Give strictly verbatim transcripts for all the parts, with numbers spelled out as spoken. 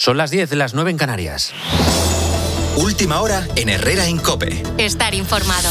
Son las diez, las nueve en Canarias. Última hora en Herrera en COPE. Estar informado.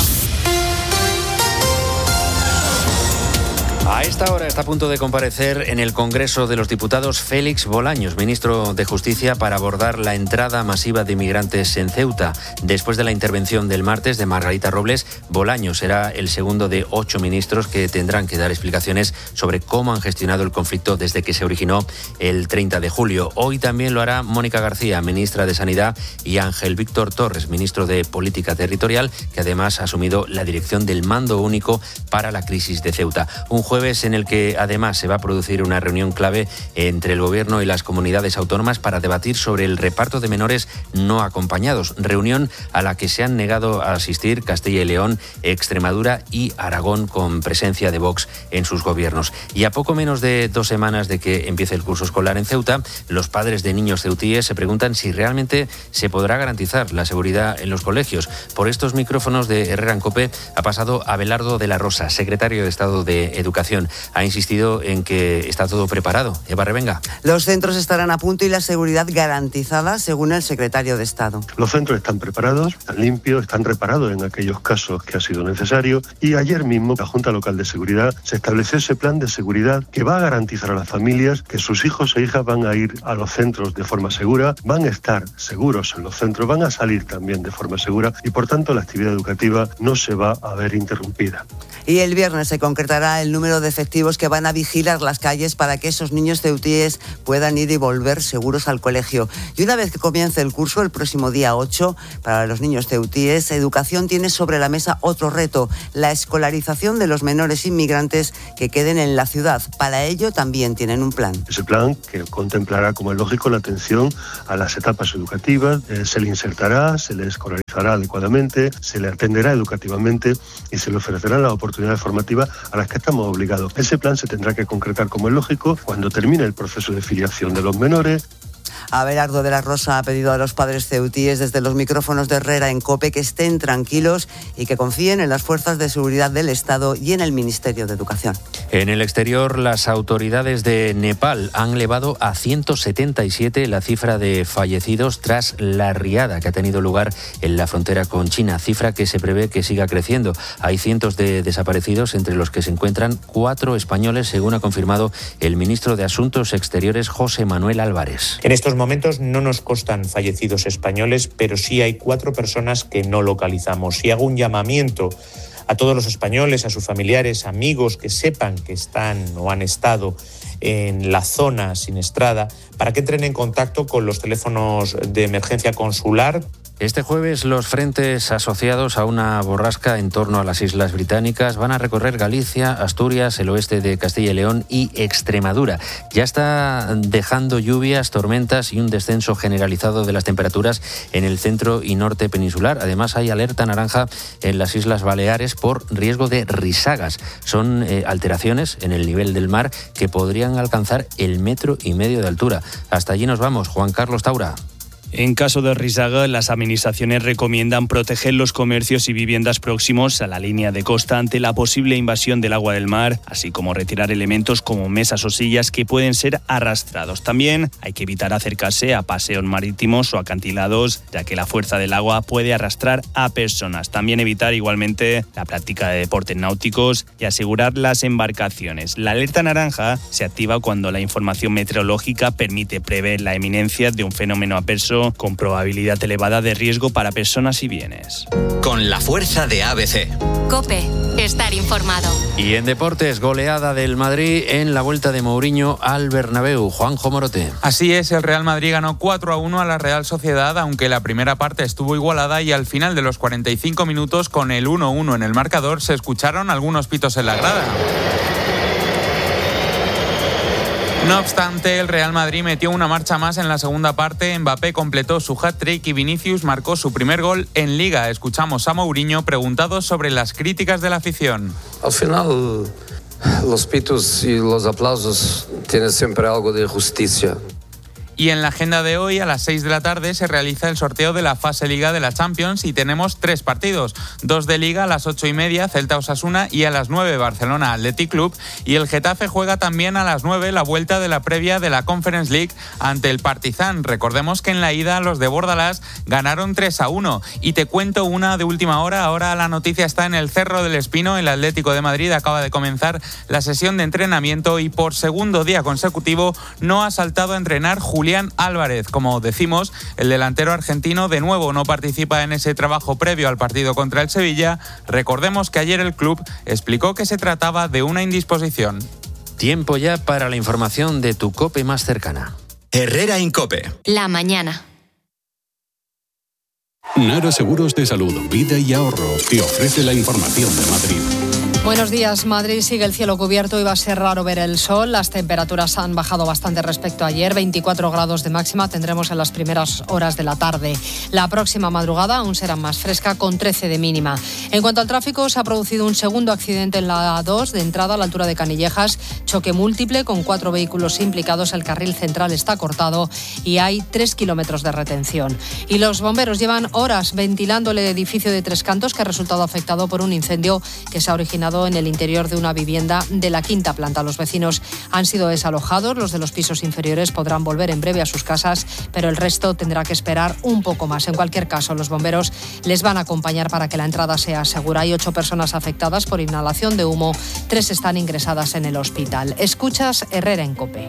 A esta hora está a punto de comparecer en el Congreso de los Diputados Félix Bolaños, ministro de Justicia, para abordar la entrada masiva de inmigrantes en Ceuta. Después de la intervención del martes de Margarita Robles, Bolaños será el segundo de ocho ministros que tendrán que dar explicaciones sobre cómo han gestionado el conflicto desde que se originó el treinta de julio. Hoy también lo hará Mónica García, ministra de Sanidad, y Ángel Víctor Torres, ministro de Política Territorial, que además ha asumido la dirección del Mando Único para la crisis de Ceuta. Un jueves en el que además se va a producir una reunión clave entre el Gobierno y las comunidades autónomas para debatir sobre el reparto de menores no acompañados. Reunión a la que se han negado a asistir Castilla y León, Extremadura y Aragón, con presencia de Vox en sus gobiernos. Y a poco menos de dos semanas de que empiece el curso escolar en Ceuta, los padres de niños ceutíes se preguntan si realmente se podrá garantizar la seguridad en los colegios. Por estos micrófonos de Herrera en COPE ha pasado Abelardo de la Rosa, secretario de Estado de Educación. Ha insistido en que está todo preparado. Eva Revenga. Los centros estarán a punto y la seguridad garantizada, según el secretario de Estado. Los centros están preparados, están limpios, están reparados en aquellos casos que ha sido necesario, y ayer mismo la Junta Local de Seguridad se estableció ese plan de seguridad que va a garantizar a las familias que sus hijos e hijas van a ir a los centros de forma segura, van a estar seguros en los centros, van a salir también de forma segura y por tanto la actividad educativa no se va a ver interrumpida. Y el viernes se concretará el número de efectivos que van a vigilar las calles para que esos niños ceutíes puedan ir y volver seguros al colegio. Y una vez que comience el curso, el próximo día ocho, para los niños ceutíes, Educación tiene sobre la mesa otro reto, la escolarización de los menores inmigrantes que queden en la ciudad. Para ello también tienen un plan. Ese plan, que contemplará, como es lógico, la atención a las etapas educativas, eh, se le insertará, se le escolarizará adecuadamente, se le atenderá educativamente y se le ofrecerán las oportunidades formativas a las que estamos obligados. Ese plan se tendrá que concretar, como es lógico, cuando termine el proceso de filiación de los menores. Abelardo de la Rosa ha pedido a los padres ceutíes desde los micrófonos de Herrera en COPE que estén tranquilos y que confíen en las fuerzas de seguridad del Estado y en el Ministerio de Educación. En el exterior, las autoridades de Nepal han elevado a ciento setenta y siete la cifra de fallecidos tras la riada que ha tenido lugar en la frontera con China, cifra que se prevé que siga creciendo. Hay cientos de desaparecidos, entre los que se encuentran cuatro españoles, según ha confirmado el ministro de Asuntos Exteriores, José Manuel Álvarez. En estos momentos no nos constan fallecidos españoles, pero sí hay cuatro personas que no localizamos. Y hago un llamamiento a todos los españoles, a sus familiares, amigos que sepan que están o han estado en la zona siniestrada, para que entren en contacto con los teléfonos de emergencia consular. Este jueves los frentes asociados a una borrasca en torno a las Islas Británicas van a recorrer Galicia, Asturias, el oeste de Castilla y León y Extremadura. Ya está dejando lluvias, tormentas y un descenso generalizado de las temperaturas en el centro y norte peninsular. Además hay alerta naranja en las Islas Baleares por riesgo de risagas. Son eh, alteraciones en el nivel del mar que podrían alcanzar el metro y medio de altura. Hasta allí nos vamos. Juan Carlos Taura. En caso de risaga, las administraciones recomiendan proteger los comercios y viviendas próximos a la línea de costa ante la posible invasión del agua del mar, así como retirar elementos como mesas o sillas que pueden ser arrastrados. También hay que evitar acercarse a paseos marítimos o acantilados, ya que la fuerza del agua puede arrastrar a personas. También evitar igualmente la práctica de deportes náuticos y asegurar las embarcaciones. La alerta naranja se activa cuando la información meteorológica permite prever la eminencia de un fenómeno adverso con probabilidad elevada de riesgo para personas y bienes. Con la fuerza de A B C. COPE, estar informado. Y en deportes, goleada del Madrid en la vuelta de Mourinho al Bernabéu. Juanjo Morote. Así es, el Real Madrid ganó cuatro a uno a la Real Sociedad, aunque la primera parte estuvo igualada y al final de los cuarenta y cinco minutos, con el uno uno en el marcador, se escucharon algunos pitos en la grada. No obstante, el Real Madrid metió una marcha más en la segunda parte. Mbappé completó su hat-trick y Vinicius marcó su primer gol en Liga. Escuchamos a Mourinho preguntado sobre las críticas de la afición. Al final, los pitos y los aplausos tienen siempre algo de justicia. Y en la agenda de hoy, a las seis de la tarde, se realiza el sorteo de la fase Liga de la Champions y tenemos tres partidos. Dos de Liga a las ocho y media, Celta Osasuna, y a las nueve, Barcelona Athletic Club. Y el Getafe juega también a las nueve la vuelta de la previa de la Conference League ante el Partizan. Recordemos que en la ida los de Bordalás ganaron tres a uno. Y te cuento una de última hora. Ahora la noticia está en el Cerro del Espino. El Atlético de Madrid acaba de comenzar la sesión de entrenamiento y por segundo día consecutivo no ha saltado a entrenar Julián Álvarez. Como decimos, el delantero argentino de nuevo no participa en ese trabajo previo al partido contra el Sevilla. Recordemos que ayer el club explicó que se trataba de una indisposición. Tiempo ya para la información de tu COPE más cercana. Herrera en COPE. La mañana. Nara Seguros de Salud, Vida y Ahorro te ofrece la información de Madrid. Buenos días. Madrid sigue el cielo cubierto y va a ser raro ver el sol. Las temperaturas han bajado bastante respecto a ayer. veinticuatro grados de máxima tendremos en las primeras horas de la tarde. La próxima madrugada aún será más fresca, con trece de mínima. En cuanto al tráfico, se ha producido un segundo accidente en la A dos de entrada a la altura de Canillejas. Choque múltiple con cuatro vehículos implicados. El carril central está cortado y hay tres kilómetros de retención. Y los bomberos llevan horas ventilando el edificio de Tres Cantos, que ha resultado afectado por un incendio que se ha originado en el interior de una vivienda de la quinta planta. Los vecinos han sido desalojados, los de los pisos inferiores podrán volver en breve a sus casas, pero el resto tendrá que esperar un poco más. En cualquier caso, los bomberos les van a acompañar para que la entrada sea segura. Hay ocho personas afectadas por inhalación de humo, tres están ingresadas en el hospital. Escuchas Herrera en COPE.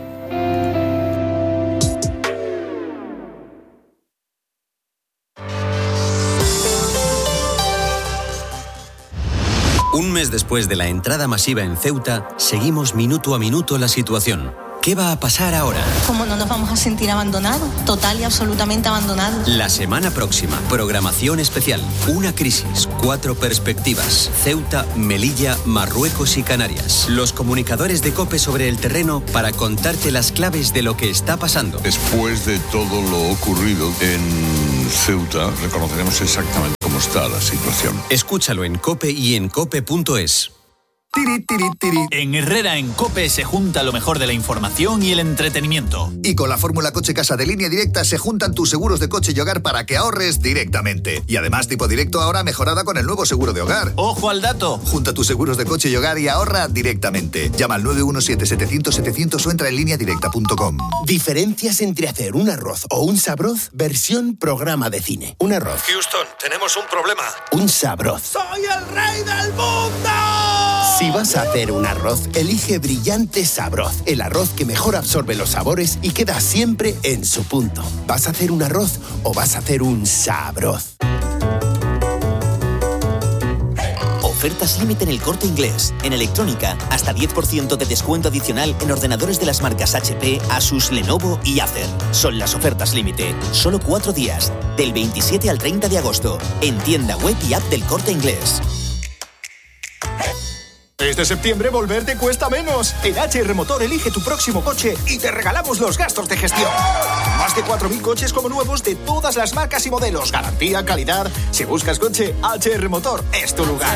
Un mes después de la entrada masiva en Ceuta, seguimos minuto a minuto la situación. ¿Qué va a pasar ahora? ¿Cómo no nos vamos a sentir abandonados? Total y absolutamente abandonados. La semana próxima, programación especial. Una crisis, cuatro perspectivas. Ceuta, Melilla, Marruecos y Canarias. Los comunicadores de COPE sobre el terreno para contarte las claves de lo que está pasando. Después de todo lo ocurrido en Ceuta, reconoceremos exactamente cómo está la situación. Escúchalo en COPE y en cope punto es. Tiri, tiri, tiri. En Herrera en COPE se junta lo mejor de la información y el entretenimiento. Y con la fórmula Coche Casa de Línea Directa se juntan tus seguros de coche y hogar para que ahorres directamente. Y además tipo directo ahora mejorada con el nuevo seguro de hogar. ¡Ojo al dato! Junta tus seguros de coche y hogar y ahorra directamente. Llama al nueve uno siete, setecientos, setecientos o entra en línea directa punto com. Diferencias entre hacer un arroz o un sabroz versión programa de cine. Un arroz. Houston, tenemos un problema. Un sabroz. ¡Soy el rey del mundo! Si vas a hacer un arroz, elige Brillante Sabroz, el arroz que mejor absorbe los sabores y queda siempre en su punto. ¿Vas a hacer un arroz o vas a hacer un sabroz? Ofertas límite en el Corte Inglés. En electrónica, hasta diez por ciento de descuento adicional en ordenadores de las marcas H P, Asus, Lenovo y Acer. Son las ofertas límite. Solo cuatro días, del veintisiete al treinta de agosto, en tienda web y app del Corte Inglés. Este septiembre volver te cuesta menos. En H R Motor elige tu próximo coche y te regalamos los gastos de gestión. Más de cuatro mil coches como nuevos de todas las marcas y modelos. Garantía, calidad. Si buscas coche, H R Motor es tu lugar.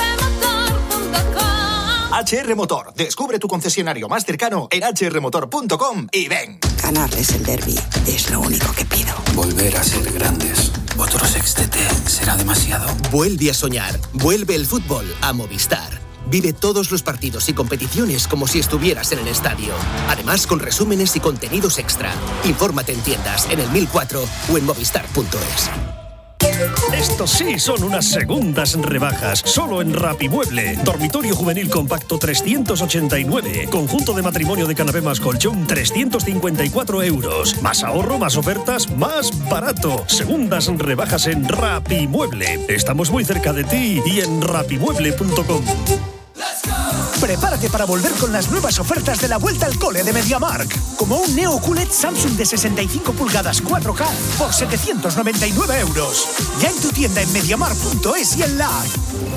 H R Motor. Descubre tu concesionario más cercano en hache erre motor punto com y ven. Ganarles el derbi es lo único que pido. Volver a ser grandes. Otro sextete será demasiado. Vuelve a soñar. Vuelve el fútbol a Movistar. Vive todos los partidos y competiciones como si estuvieras en el estadio. Además, con resúmenes y contenidos extra. Infórmate en tiendas, en el mil cuatro o en movistar punto es. Estos sí son unas segundas rebajas, solo en Rapimueble. Dormitorio juvenil compacto trescientos ochenta y nueve. Conjunto de matrimonio de canapé más colchón trescientos cincuenta y cuatro euros. Más ahorro, más ofertas, más barato. Segundas rebajas en Rapimueble. Estamos muy cerca de ti y en rapimueble punto com. Prepárate para volver con las nuevas ofertas de la vuelta al cole de MediaMarkt. Como un Neo Q L E D Samsung de sesenta y cinco pulgadas cuatro K por setecientos noventa y nueve euros. Ya en tu tienda en mediamarkt punto es y en la app.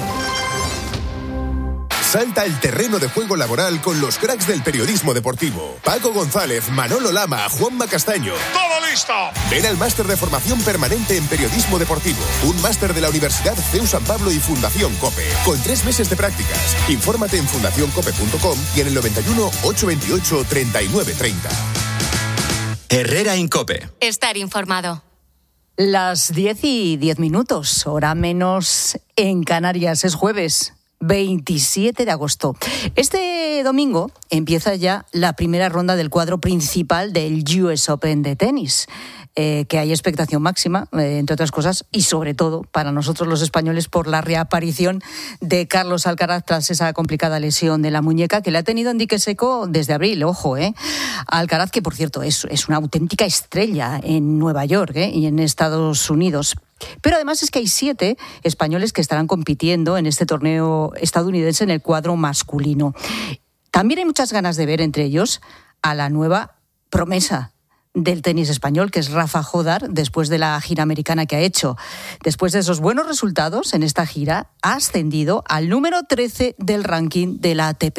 Salta el terreno de juego laboral con los cracks del periodismo deportivo. Paco González, Manolo Lama, Juanma Castaño. ¡Todo listo! Ven al máster de formación permanente en periodismo deportivo. Un máster de la Universidad C E U San Pablo y Fundación COPE. Con tres meses de prácticas. Infórmate en fundación cope punto com y en el noventa y uno, ochocientos veintiocho, treinta y nueve treinta. Herrera Incope. Estar informado. Las diez y diez minutos, hora menos en Canarias. Es jueves veintisiete de agosto. Este domingo empieza ya la primera ronda del cuadro principal del U S Open de tenis. Eh, que hay expectación máxima, eh, entre otras cosas, y sobre todo para nosotros los españoles por la reaparición de Carlos Alcaraz tras esa complicada lesión de la muñeca que le ha tenido en dique seco desde abril. Ojo, eh. Alcaraz, que por cierto es, es una auténtica estrella en Nueva York eh, y en Estados Unidos. Pero además es que hay siete españoles que estarán compitiendo en este torneo estadounidense en el cuadro masculino. También hay muchas ganas de ver entre ellos a la nueva promesa del tenis español, que es Rafa Jodar, después de la gira americana que ha hecho. Después de esos buenos resultados en esta gira, ha ascendido al número trece del ranking de la A T P.